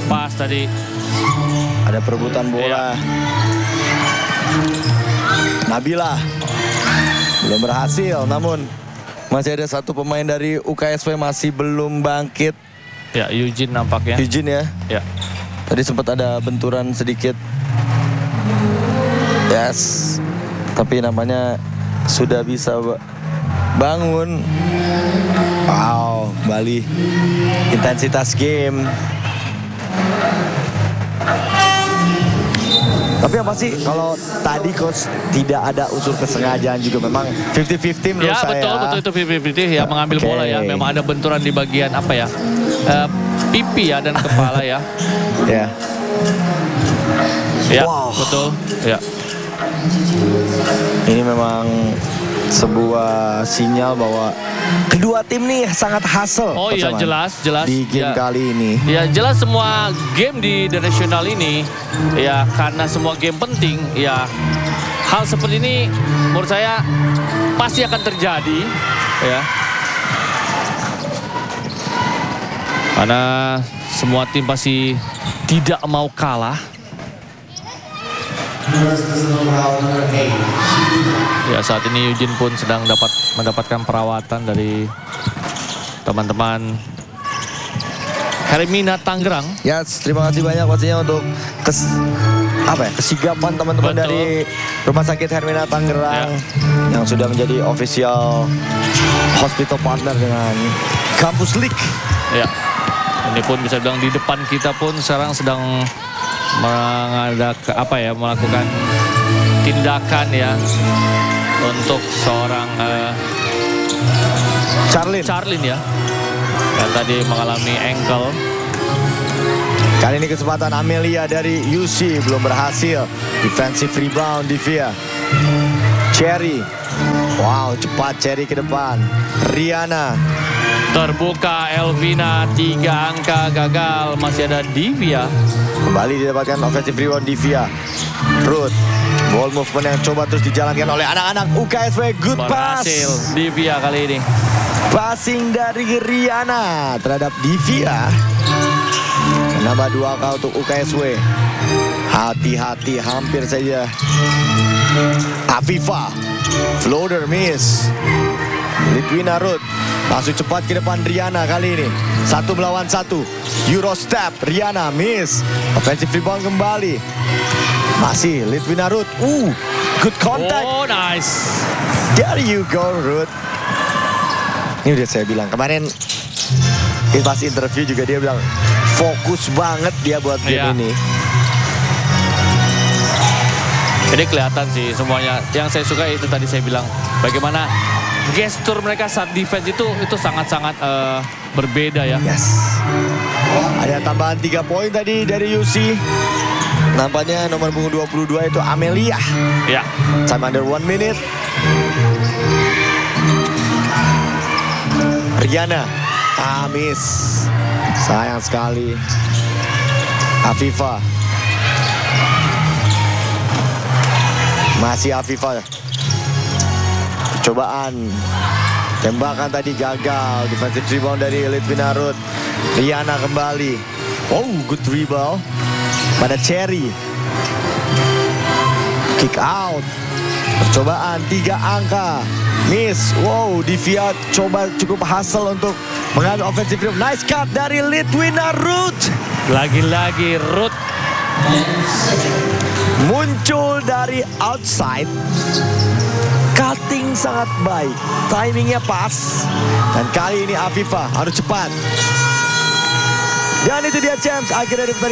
pas tadi. Ada perebutan bola. Nabila belum berhasil, namun masih ada satu pemain dari UKSW masih belum bangkit. Ya, Eugene nampaknya. Eugene ya. Ya. Tadi sempat ada benturan sedikit. Yes. Tapi namanya sudah bisa bangun. Wow, Bali. Intensitas game. Tapi yang pasti kalau tadi coach tidak ada unsur kesengajaan juga, memang 50-50 menurut saya. Ya betul itu 50-50 ya, mengambil bola ya. Memang ada benturan di bagian apa ya, pipi ya dan kepala ya. Ya. Ya Wow. betul ya. Ini memang sebuah sinyal bahwa kedua tim nih sangat hustle. Oh iya, jelas di game ya. kali ini. Ya jelas semua game di The National ini ya, karena semua game penting ya, hal seperti ini menurut saya pasti akan terjadi ya. Karena semua tim pasti tidak mau kalah. Ya saat ini Eugene pun sedang mendapatkan perawatan dari teman-teman Hermina Tangerang. Ya, terima kasih banyak pastinya untuk kesigapan teman-teman dari Rumah Sakit Hermina Tangerang yang sudah menjadi official hospital partner dengan Kampus League. Ya, ini pun bisa bilang di depan kita pun sekarang sedang melakukan tindakan ya untuk seorang Charlene ya, yang tadi mengalami ankle. Kali ini kesempatan Amelia dari UC belum berhasil. Defensive rebound Divya. Cherry. Wow, cepat Cherry ke depan. Riana. Terbuka Elvina, 3 angka gagal. Masih ada Divya. Kembali didapatkan offensive rebound Divya. Ruth. Ball movement yang coba terus dijalankan oleh anak-anak UKSW. Good pass. Berhasil Divya kali ini. Passing dari Riana terhadap Divya. Menambah 2 angka untuk UKSW. Hati-hati, hampir saja. Afifa. Floater miss. Litwina Ruth. Langsung cepat ke depan Riana kali ini. 1 melawan 1. Euro step. Riana miss. Offensive rebound kembali. Masih Litwina Ruth. Good contact. Oh, nice. There you go, Ruth. Ini udah saya bilang. Kemarin pas interview juga dia bilang fokus banget dia buat game ini. Jadi kelihatan sih semuanya. Yang saya suka itu tadi saya bilang, bagaimana gestur mereka saat defense itu sangat-sangat berbeda ya. Yes. Ada tambahan 3 poin tadi dari UC. Nampaknya nomor punggung 22 itu Amelia. Ya. Time under 1 minute. Riana. Miss. Sayang sekali. Afifa. Masih Afifa. Percobaan. Tembakan tadi gagal. Defensive rebound dari Litwina Ruth. Riana kembali. Oh, good dribble. Pada Cherry. Kick out. Percobaan 3 angka. Miss. Wow, Divya coba cukup hustle untuk mengambil offensive rebound. Nice cut dari Litwina Ruth. Lagi-lagi Ruth muncul dari outside. Cutting sangat baik. Timingnya pas. Dan kali ini Afifa harus cepat. Dan itu dia Champs. Akhirnya